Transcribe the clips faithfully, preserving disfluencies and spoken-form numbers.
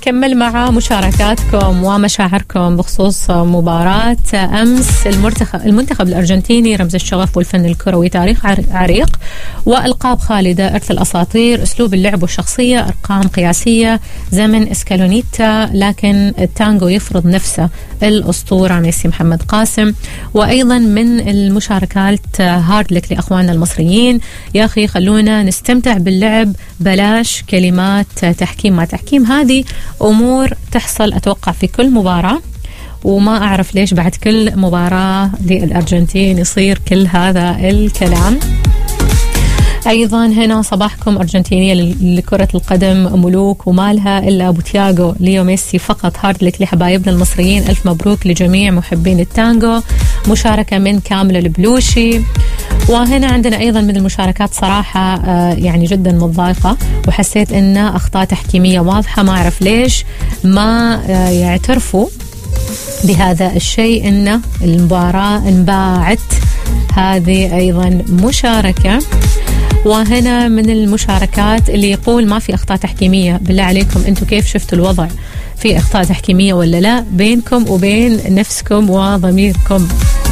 ونكمل مع مشاركاتكم ومشاعركم بخصوص مباراة أمس. المنتخب المنتخب الأرجنتيني رمز الشغف والفن الكروي، تاريخ عريق وألقاب خالدة، إرث الأساطير، أسلوب اللعب والشخصية، أرقام قياسية، زمن إسكالونيتا، لكن التانجو يفرض نفسه، الأسطورة ميسي محمد قاسم. وأيضا من المشاركات هارد لك لأخواننا المصريين، يا أخي خلونا نستمتع باللعب بلاش كلمات تحكيم ما تحكيم. هذه أمور تحصل أتوقع في كل مباراة، وما أعرف ليش بعد كل مباراة للأرجنتين يصير كل هذا الكلام. أيضا هنا صباحكم أرجنتينية لكرة القدم ملوك ومالها إلا أبو تياغو، ليو ميسي فقط. هارد لك لحبايبنا المصريين، ألف مبروك لجميع محبين التانجو. مشاركة من كامل البلوشي. وهنا عندنا أيضا من المشاركات صراحة آه يعني جدا متضايقة، وحسيت إن أخطاء تحكيمية واضحة، ما أعرف ليش ما آه يعترفوا بهذا الشيء، إن المباراة انباعت. هذه أيضا مشاركة. وهنا من المشاركات اللي يقول ما في أخطاء تحكيمية، بالله عليكم أنتوا كيف شفتوا الوضع؟ في أخطاء تحكيمية ولا لا بينكم وبين نفسكم وضميركم؟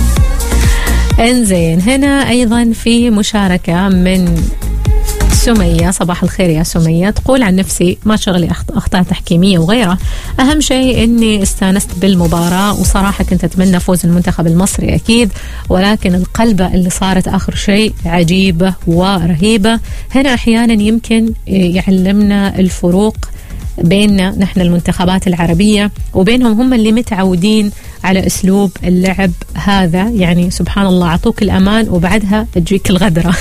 انزين هنا أيضا في مشاركة من سمية، صباح الخير يا سمية، تقول عن نفسي ما شغلي أخطاء تحكيمية وغيرها، أهم شيء أني استانست بالمباراة، وصراحة كنت أتمنى فوز المنتخب المصري أكيد، ولكن القلبة اللي صارت آخر شيء عجيبة ورهيبة. هنا أحيانا يمكن يعلمنا الفروق بيننا نحن المنتخبات العربية وبينهم، هم اللي متعودين على أسلوب اللعب هذا. يعني سبحان الله، عطوك الأمان وبعدها تجيك الغدرة.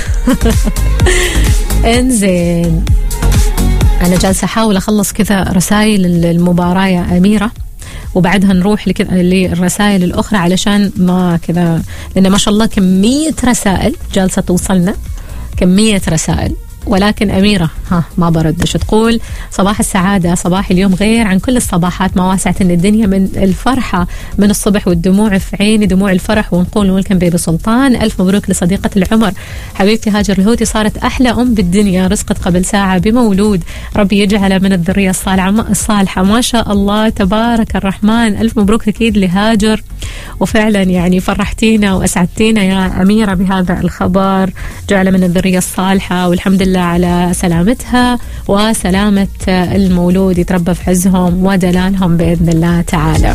انزين أنا جالسة أحاول أخلص كذا رسائل المباراة يا أميرة، وبعدها نروح للرسائل الأخرى علشان ما كذا، لأن ما شاء الله كمية رسائل جالسة توصلنا، كمية رسائل. ولكن أميرة ها ما بردش، تقول صباح السعادة، صباح اليوم غير عن كل الصباحات، ما واسعت إن الدنيا من الفرحة من الصبح، والدموع في عيني دموع الفرح، ونقول ويلكم بيبي سلطان، ألف مبروك لصديقة العمر حبيبتي هاجر الهودي، صارت أحلى أم بالدنيا، رزقت قبل ساعة بمولود، ربي يجعلها من الذرية الصالحة، ما شاء الله تبارك الرحمن. ألف مبروك أكيد لهاجر، وفعلا يعني فرحتينا وأسعدتينا يا أميرة بهذا الخبر، جعل من الذرية الصالحة، والحمد لله على سلامتها وسلامة المولود، يتربى في عزهم ودلالهم بإذن الله تعالى.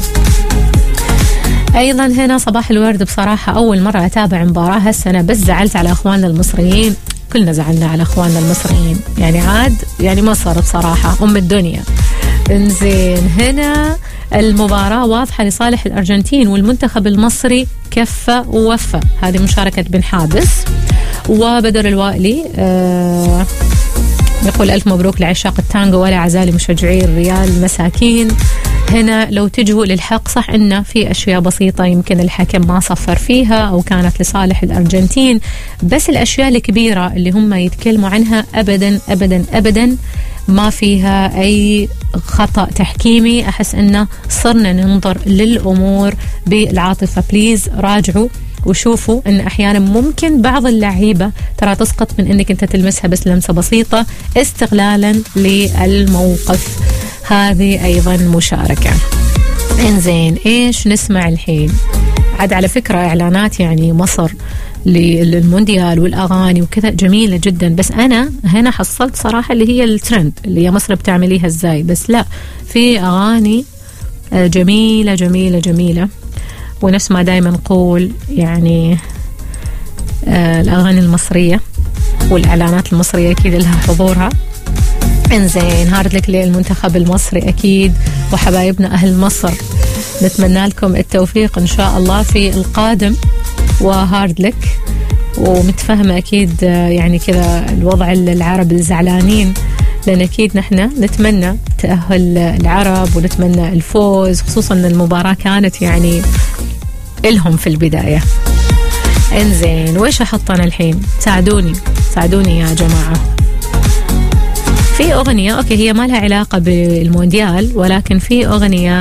أيضا هنا صباح الورد، بصراحة أول مرة أتابع مباراة هالسنة، بس زعلت على أخواننا المصريين، كلنا زعلنا على أخواننا المصريين، يعني عاد يعني مصر بصراحة أم الدنيا. انزين هنا المباراة واضحة لصالح الأرجنتين، والمنتخب المصري كفة ووفى. هذه مشاركة بن حابس. وبدر الوائلي آه يقول ألف مبروك لعشاق التانجو ولا عزالي مشجعي الريال مساكين. هنا لو تجوا للحق، صح إن في أشياء بسيطة يمكن الحكم ما صفر فيها أو كانت لصالح الأرجنتين، بس الأشياء الكبيرة اللي هم يتكلموا عنها أبدا أبدا أبدا ما فيها أي خطأ تحكيمي. أحس إنه صرنا ننظر للأمور بالعاطفة. بليز راجعوا وشوفوا إن أحيانا ممكن بعض اللعيبة ترى تسقط من إنك أنت تلمسها بس لمسة بسيطة استغلالا للموقف. هذه أيضا مشاركة. إنزين إيش نسمع الحين؟ عاد على فكرة إعلانات يعني مصر للمونديال والأغاني وكذا جميلة جدا، بس أنا هنا حصلت صراحة اللي هي الترند اللي هي مصر بتعمليها إزاي، بس لا، في أغاني جميلة جميلة جميلة، ونفس ما دايما نقول يعني آه الأغاني المصرية والإعلانات المصرية أكيد لها حضورها. إنزين هارد لك للمنتخب المصري أكيد، وحبايبنا أهل مصر نتمنى لكم التوفيق إن شاء الله في القادم، وهارد لك ومتفهمة أكيد يعني كذا الوضع العرب الزعلانين، لأن أكيد نحن نتمنى تأهل العرب ونتمنى الفوز، خصوصا أن المباراة كانت يعني إلهم في البداية. إنزين وإيش أحطنا الحين؟ ساعدوني ساعدوني يا جماعة. في أغنية أوكي هي ما لها علاقة بالمونديال، ولكن في أغنية